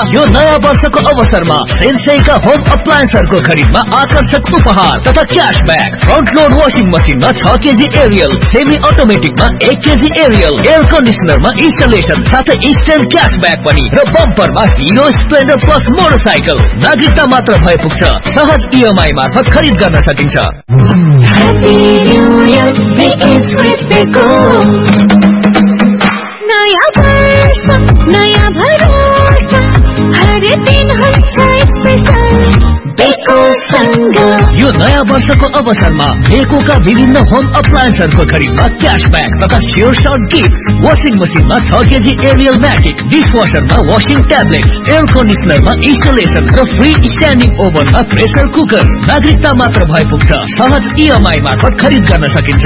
यो नयाँ वर्षको अवसरमा सेन्सेका होम अप्लायन्सहरूको खरिदमा आकर्षक उपहार तथा क्याशब्याक। फ्रन्ट लोड वाशिङ मसिनमा 6 KG Ariel, semi अटोमेटिकमा 1 KG Ariel, air कन्डिसनरमा installation साथै इन्स्टेन्ट क्याशब्याक पनि र बम्परमा हिरो स्प्लेन्डर प्लस मोटरसाइकल। नागरिकता मात्र भए पुग्छ, सहज EMI मार्फत खरिद गर्न सकिन्छ। नयाँ वर्ष नयाँ भरोसा, हर दिन हुन्छ स्पेशल बेको सँग। यो नयाँ वर्षको अवसरमा बेकोका विभिन्न होम अप्लायन्सहरूको खरिदमा क्याशब्याक तथा स्योर सर्ट गिफ्ट। वाशिङ मसिनमा 6 KG Ariel म्याटिक, डिसवासरमा washing tablets, air कन्डिसनरमा installation र फ्री स्ट्यान्डिङ ओभनमा प्रेसर कुकर। नागरिकता मात्र भए पुग्छ, सहज EMI मार्फत खरिद गर्न सकिन्छ।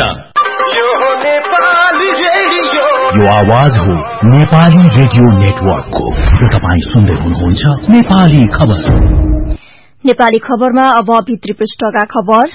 यो आवाज हो नेपाली रेडियो नेटवर्कको। तपाई सुन्दै हुनुहुन्छ नेपाली खबर। नेपाली खबरमा अब भित्री पृष्ठका खबर।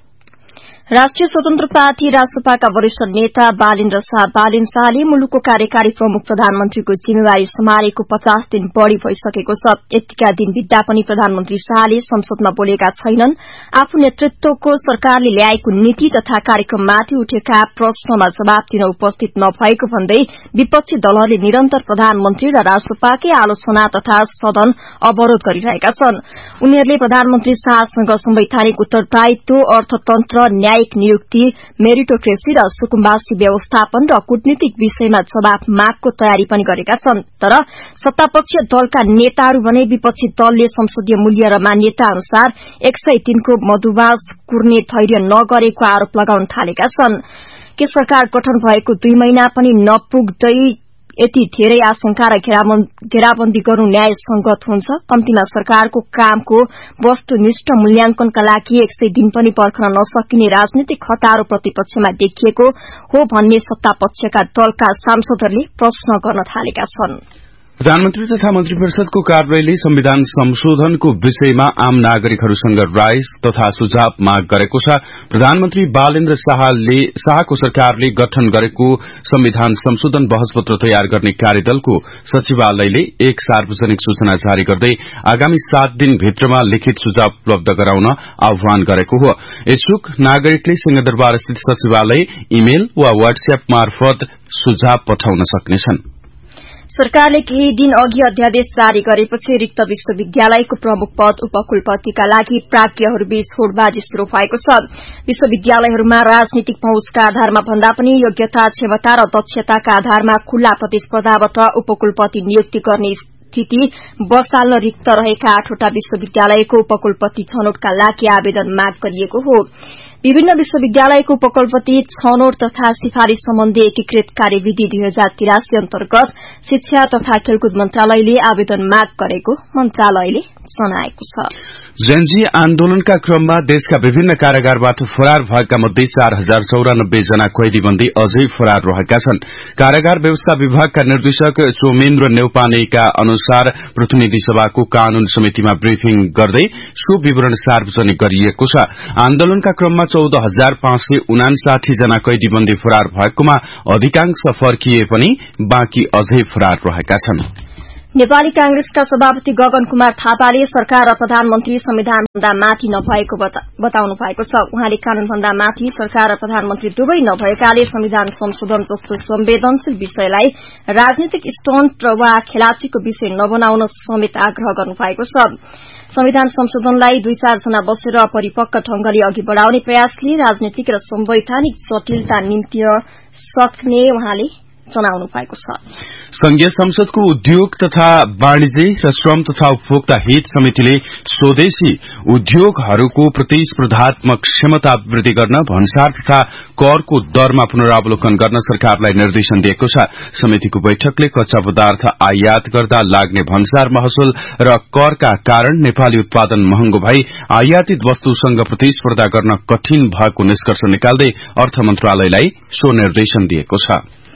राष्ट्रिय स्वतन्त्र पार्टी रासपाका वरिष्ठ नेता बालेन्द्र शाहले मुलुकको कार्यकारी प्रमुख प्रधानमन्त्रीको जिम्मेवारी सम्हालेको 50 दिन बढ़ी भइसकेको छ। यतिका दिन बित्दा पनि प्रधानमन्त्री शाहले संसदमा बोलेका छैनन्। आफू नेतृत्वको सरकारले ल्याएको नीति तथा कार्यक्रममाथि उठेका प्रश्नमा जवाब दिन उपस्थित नभएको भन्दै विपक्षी दलहरूले निरन्तर प्रधानमन्त्री र रासपाकै आलोचना तथा सदन अवरोध गरिरहेका छन्। उनीहरूले प्रधानमन्त्री शाहसँग संवैधानिक उत्तरदायित्व, अर्थतन्त्र, न्यायिक नियुक्ति, मेरिटोक्रेसी र सुकुम्बासी व्यवस्थापन र कूटनीतिक विषयमा जवाब मागको तयारी पनि गरेका छन्। तर सत्तापक्षीय दलका नेताहरू भने विपक्षी दलले संसदीय मूल्य र मान्यता अनुसार 103 को मधुबास कुर्ने धैर्य नगरेको आरोप लगाउन थालेका छन्। के सरकार गठन भएको 2 महिना पनि नपुग्दै यति धेरै आशंका र घेराबन्दी गर्नु न्याय संगत हुन्छ? कम्तीमा सरकारको कामको वस्तुनिष्ठ मूल्याङ्कनका लागि 100 दिन पनि पर्खन नसकिने राजनीतिक खटारो प्रतिपक्षमा देखिएको हो भन्ने सत्तापक्षका दलका सांसदहरूले प्रश्न गर्न थालेका छन्। प्रधानमन्त्री तथा मन्त्री परिषदको कार्यालयले संविधान संशोधनको विषयमा आम नागरिकहरूसँग राय तथा सुझाव माग गरेको छ। प्रधानमन्त्री बालेन्द्र शाहको सरकारले गठन गरेको संविधान संशोधन बहसपत्र तयार गर्ने कार्यदलको सचिवालयले एक सार्वजनिक सूचना जारी गर्दै आगामी 7 दिन भित्रमा लिखित सुझाव उपलब्ध गराउन आह्वान गरेको हो। इच्छुक नागरिकले सिंहदरबार स्थित सचिवालय, इमेल वा व्हाट्सएप मार्फत सुझाव पठाउन सक्नेछन्। सरकारले केही दिन अघि अध्यादेश जारी गरेपछि रिक्त विश्वविद्यालयको प्रमुख पद उपकुलपतिका लागि प्राज्ञहरूबीच होडबाजी शुरू भएको छ। विश्वविद्यालयहरूमा राजनीतिक पहुँचका आधारमा भन्दा पनि योग्यता, क्षमता र दक्षताका आधारमा खुल्ला प्रतिस्पर्धाबाट उपकुलपति नियुक्ति गर्ने स्थिति बसाल्न रिक्त रहेका 8वटा विश्वविद्यालयको उपकुलपति छनौटका लागि आवेदन माग गरिएको हो। विभिन्न विश्वविद्यालयको उपकुलपति छनौट तथा सिफारिश सम्बन्धी एकीकृत कार्यविधि 2083 अन्तर्गत शिक्षा तथा खेलकुद मन्त्रालयले आवेदन माग गरेको मन्त्रालयले जनाएको छ। जेनजी आन्दोलनका क्रममा देशका विभिन्न कारागारबाट फरार भएका मध्ये 4094 जना कैदीबन्दी अझै फरार रहेका छन्। कारागार व्यवस्था विभागका निर्देशक सोमेन्द्र नेउपानेका अनुसार प्रतिनिधि सभाको कानून समितिमा ब्रिफिङ गर्दै सो विवरण सार्वजनिक गरिएको छ। आन्दोलनका क्रममा 14559 जना कैदीबन्दी फरार भएकोमा अधिकांश फर्किए पनि बाँकी अझै फरार रहेका छन्। नेपाली कांग्रेसका सभापति गगन कुमार थापाले सरकार र प्रधानमन्त्री संविधानभन्दा माथि नभएको बताउनु भएको छ। उहाँले कानूनभन्दा माथि सरकार र प्रधानमन्त्री दुवै नभएकाले संविधान संशोधन जस्तो संवेदनशील विषयलाई राजनीतिक स्टन्ट वा खेलाचीको विषय नबनाउन समेत आग्रह गर्नु भएको छ। संविधान संशोधनलाई 2-4 जना बसेर परिपक्व ढंगले अघि बढ़ाउने प्रयासले राजनीतिक र संवैधानिक जटिलता निम्ति सक्ने उहाँले जनाउनु भएको छ। संघीय संसदको उद्योग तथा वाणिज्य र श्रम तथा उपभोक्ता हित समितिले स्वदेशी उद्योगहरूको प्रतिस्पर्धात्मक क्षमता वृद्धि गर्न भन्सार तथा करको दरमा पुनरावलोकन गर्न सरकारलाई निर्देशन दिएको छ। समितिको बैठकले कच्चा पदार्थ आयात गर्दा लाग्ने भन्सार महसुल र करका कारण नेपाली उत्पादन महँगो भई आयातित वस्तुसँग प्रतिस्पर्धा गर्न कठिन भएको निष्कर्ष निकाल्दै अर्थ मन्त्रालयलाई सो निर्देशन दिएको छ।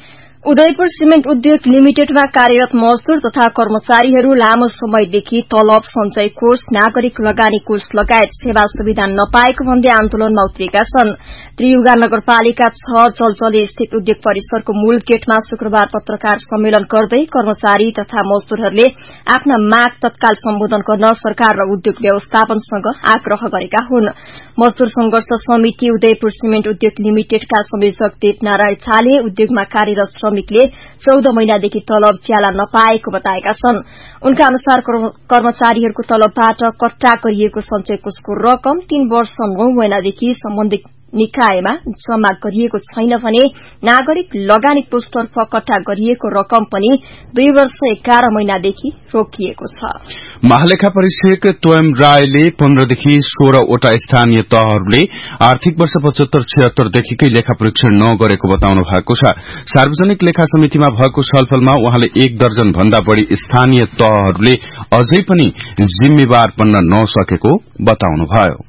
उदयपुर सिमेन्ट उद्योग लिमिटेडमा कार्यरत मजदूर तथा कर्मचारीहरू लामो समयदेखि तलब सञ्चय कोष नागरिक लगानी कोष लगायत सेवा सुविधा नपाएको भन्दै आन्दोलनमा उत्रिएका छन्। त्रियुगा नगरपालिका 6 जलजली स्थित उद्योग परिसरको मूल गेटमा शुक्रबार पत्रकार सम्मेलन गर्दै कर्मचारी तथा मजदूरहरूले आफ्ना माग तत्काल सम्बोधन गर्न सरकार र उद्योग व्यवस्थापनसँग आग्रह गरेका हुन्। मजदूर संघर्ष समिति उदयपुर सिमेन्ट उद्योग लिमिटेडका संयोजक देवनारायण झाले उद्योगमा कार्यरत श्रमिकले 14 महिनादेखि तलब ज्याला नपाएको बताएका छन्। उनका अनुसार कर्मचारीहरूको तलबबाट कट्टा गरिएको सञ्चय कोषको रकम 3 वर्ष 9 महिनादेखि सम्बन्धित निकायमा जम्मा गरिएको छैन भने नागरिक लगानी कोषतर्फ कट्टा गरिएको रकम पनि 2 वर्ष 11 महिनादेखि रोकिएको छ। महालेखा परीक्षक त्वयम रायले 15 देखि 16 वटा स्थानीय तहहरूले आर्थिक वर्ष 75-76 देखिकै लेखा परीक्षण नगरेको बताउनु भएको छ। सार्वजनिक लेखा समितिमा भएको छलफलमा उहाँले 1 दर्जन भन्दा बढ़ी स्थानीय तहहरूले अझै पनि जिम्मेवार बन्न नसकेको बताउनुभयो।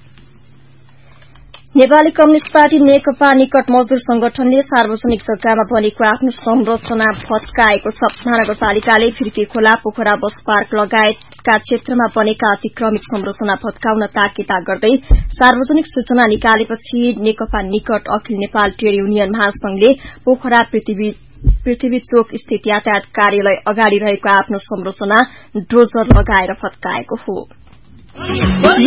नेपाली कम्युनिष्ट पार्टी नेकपा निकट मजदूर संगठनले सार्वजनिक जग्गामा बनेको आफ्नो संरचना भत्काएको छ। महानगरपालिकाले फिर्के खोला, पोखरा, बस पार्क लगायतका क्षेत्रमा बनेका अतिक्रमित संरचना भत्काउन ताकेता गर्दै सार्वजनिक सूचना निकालेपछि नेकपा निकट अखिल नेपाल ट्रेड युनियन महासंघले पोखरा पृथ्वी चोक स्थित यातायात कार्यालय अगाडि रहेको आफ्नो संरचना डोजर लगाएर भत्काएको हो।